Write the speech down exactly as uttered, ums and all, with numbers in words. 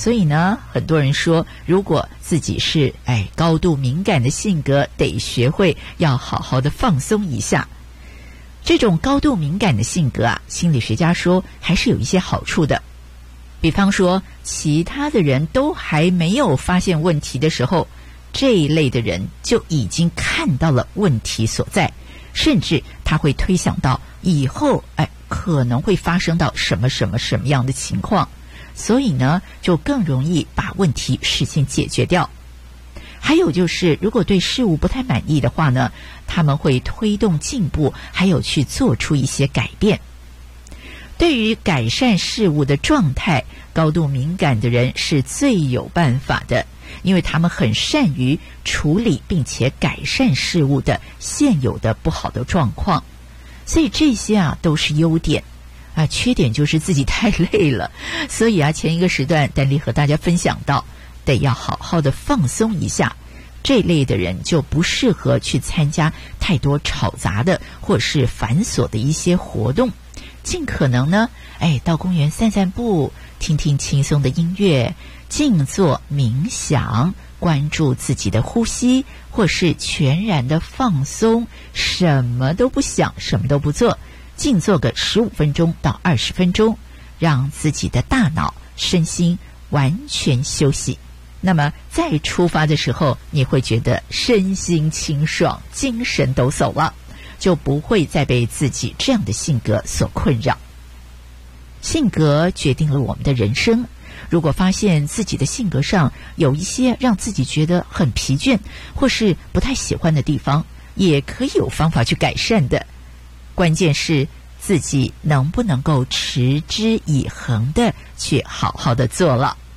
所以呢，很多人说，如果自己是哎高度敏感的性格，得学会要好好的放松一下。这种高度敏感的性格啊，心理学家说还是有一些好处的。比方说，其他的人都还没有发现问题的时候，这一类的人就已经看到了问题所在，甚至他会推想到以后哎可能会发生到什么什么什么样的情况，所以呢就更容易把问题事先解决掉。还有就是，如果对事物不太满意的话呢，他们会推动进步，还有去做出一些改变。对于改善事物的状态，高度敏感的人是最有办法的，因为他们很善于处理并且改善事物的现有的不好的状况。所以这些啊都是优点啊，缺点就是自己太累了。所以啊，前一个时段丹妮和大家分享到，得要好好的放松一下。这类的人就不适合去参加太多吵杂的或是繁琐的一些活动，尽可能呢，哎，到公园散散步，听听轻松的音乐，静坐冥想，关注自己的呼吸，或是全然的放松，什么都不想，什么都不做，静坐个十五分钟到二十分钟，让自己的大脑、身心完全休息。那么在出发的时候，你会觉得身心清爽，精神抖擞了，就不会再被自己这样的性格所困扰。性格决定了我们的人生，如果发现自己的性格上有一些让自己觉得很疲倦或是不太喜欢的地方，也可以有方法去改善的。关键是自己能不能够持之以恒的去好好的做了。